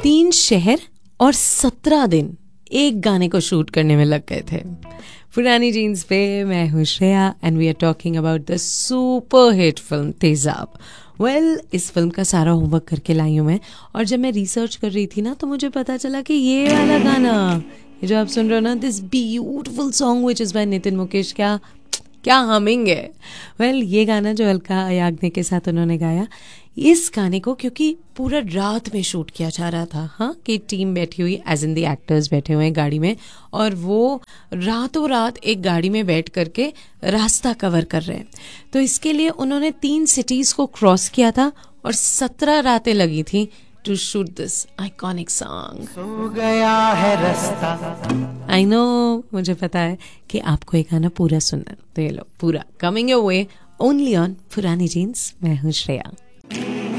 3 शहर और 17 दिन एक गाने को शूट करने में लग गए थे। पुरानी जीन्स पे मैं हूँ Shreya and we are talking about the super hit film तेजाब। इस फिल्म का सारा होमवर्क करके लाई हूँ मैं, और जब मैं रिसर्च कर रही थी ना तो मुझे पता चला कि ये वाला गाना, ये जो आप सुन रहे हो ना, this beautiful song which is by Nitin Mukesh, क्या हमिंग है। ये गाना जो अलका याग्निक के साथ उन्होंने गाया, इस गाने को क्योंकि पूरा रात में शूट किया जा रहा था, हाँ, कि टीम बैठी हुई एज इन दी एक्टर्स बैठे हुए हैं गाड़ी में, और वो रातों रात एक गाड़ी में बैठ करके रास्ता कवर कर रहे हैं। तो इसके लिए उन्होंने 3 सिटीज़ को क्रॉस किया था और 17 रातें लगी थी to shoot this iconic song. सो गया है रास्ता। आई नो, मुझे पता है कि आपको ये गाना पूरा सुनना है, तो ये लो पूरा coming your way only on पुरानी जीन्स। मैं हूँ श्रेया।